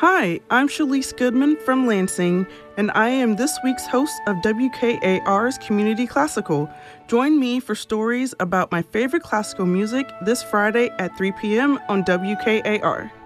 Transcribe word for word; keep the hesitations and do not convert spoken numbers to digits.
Hi, I'm Shalise Goodman from Lansing, and I am this week's host of W K A R's Community Classical. Join me for stories about my favorite classical music this Friday at three p.m. on W K A R.